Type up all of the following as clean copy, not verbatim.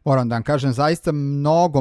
Moram da vam kažem, zaista mnogo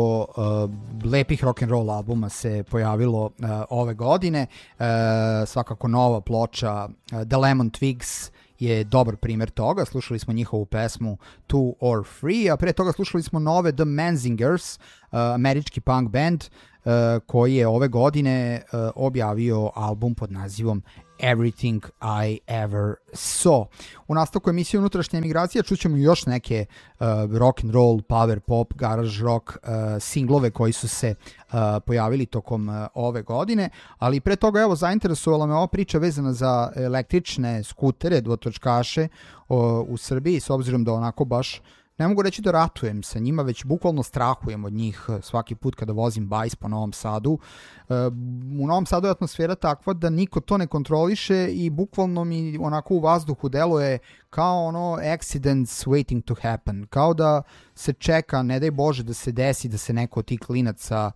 lepih rock'n'roll albuma se pojavilo ove godine. Svakako nova ploča The Lemon Twigs je dobar primer toga. Slušali smo njihovu pesmu Two or Three, a pre toga slušali smo nove The Menzingers, američki punk band koji je ove godine objavio album pod nazivom Everything I Ever Saw. U nastavku emisije Unutrašnja emigracija čućemo još neke rock and roll, power pop, garage rock singlove koji su se pojavili tokom ove godine, ali pre toga evo zainteresovala me ova priča vezana za električne skutere, dvotočkaše u Srbiji, s obzirom da onako baš ne mogu reći da ratujem sa njima, već bukvalno strahujem od njih svaki put kada vozim bajs po Novom Sadu. U Novom Sadu je atmosfera takva da niko to ne kontroliše i bukvalno mi onako u vazduhu deluje kao ono accidents waiting to happen, kao da se čeka, ne daj Bože da se desi da se neko od tih klinaca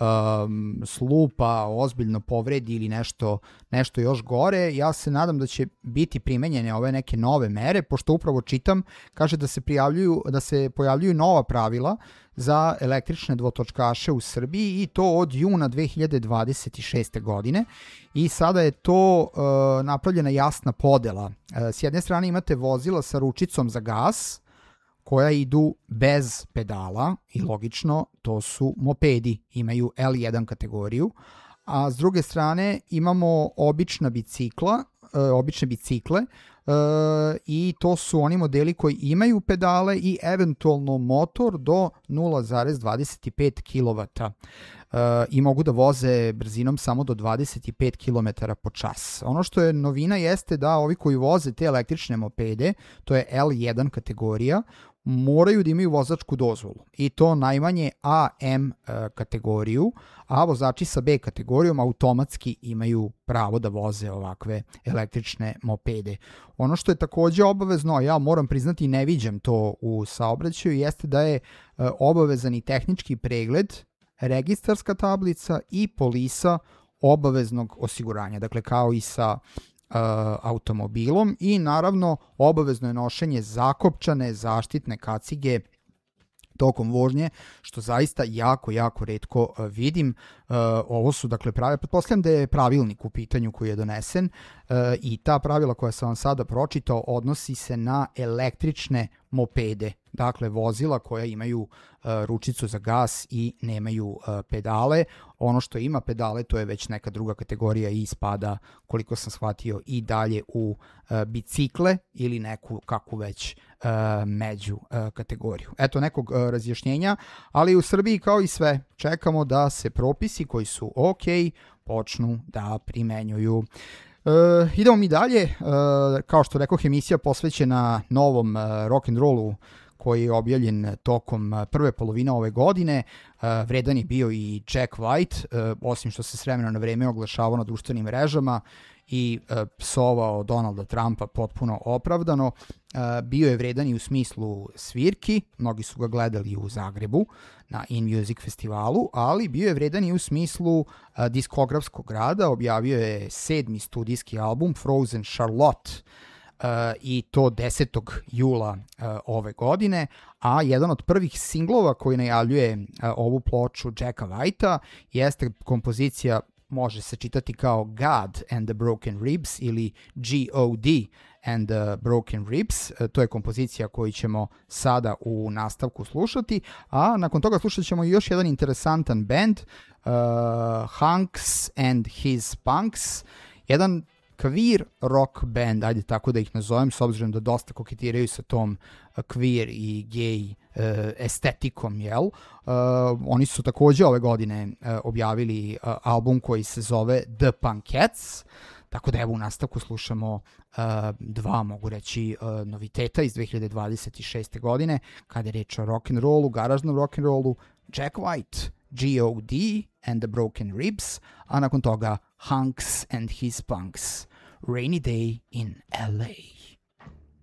slupa, ozbiljno povredi ili nešto još gore. Ja se nadam da će biti primenjene ove neke nove mere, pošto upravo čitam, kaže da se pojavljuju nova pravila za električne dvotočkaše u Srbiji i to od juna 2026. godine i sada je to napravljena jasna podela. S jedne strane imate vozila sa ručicom za gas, koja idu bez pedala i logično to su mopedi, imaju L1 kategoriju, a s druge strane imamo obične bicikle i to su oni modeli koji imaju pedale i eventualno motor do 0,25 kW i mogu da voze brzinom samo do 25 km po čas. Ono što je novina jeste da ovi koji voze te električne mopede, to je L1 kategorija, moraju da imaju vozačku dozvolu i to najmanje AM kategoriju, a vozači sa B kategorijom automatski imaju pravo da voze ovakve električne mopede. Ono što je takođe obavezno, a ja moram priznati ne viđam to u saobraćaju, jeste da je obavezan i tehnički pregled, registarska tablica i polisa obaveznog osiguranja, dakle kao i sa automobilom i naravno obavezno je nošenje zakopčane zaštitne kacige tokom vožnje, što zaista jako retko vidim. Ovo su dakle pravila, pretpostavljam da je pravilnik u pitanju koji je donesen i ta pravila koja sam vam sada pročitao odnosi se na električne mopede, dakle vozila koja imaju ručicu za gas i nemaju pedale. Ono što ima pedale to je već neka druga kategorija i spada, koliko sam shvatio, i dalje u bicikle ili neku kakvu već među kategoriju. Eto nekog razjašnjenja, ali u Srbiji kao i sve čekamo da se propisi koji su ok počnu da primenjuju. Idemo mi dalje, kao što rekoh, emisija posvećena novom rock'n'rollu koji je objavljen tokom prve polovine ove godine. Vredan je bio i Jack White, osim što se s vremena na vreme oglašavao na društvenim mrežama i psovao Donalda Trumpa potpuno opravdano. Bio je vredan i u smislu svirki, mnogi su ga gledali u Zagrebu na In Music festivalu, ali bio je vredan i u smislu diskografskog rada. Objavio je 7. studijski album Frozen Charlotte i to 10. jula ove godine, a jedan od prvih singlova koji najavljuje ovu ploču Jacka Whitea jeste kompozicija, može se čitati kao God and the Broken Ribs ili GOD and the Broken Ribs. To je kompozicija koju ćemo sada u nastavku slušati, a nakon toga slušat ćemo još jedan interesantan band, Hunks and His Punks, jedan queer rock band, ajde tako da ih nazovem, s obzirom da dosta koketiraju sa tom queer i gay estetikom, jel? Oni su takođe ove godine objavili album koji se zove The Punkettes, tako da evo u nastavku slušamo dva, mogu reći, noviteta iz 2026. godine, kada je reč o rock'n'rollu, garažnom rock'n'rollu, Jack White, GOD and the Broken Ribs, a nakon toga Hunks and His Punks, Rainy Day in LA.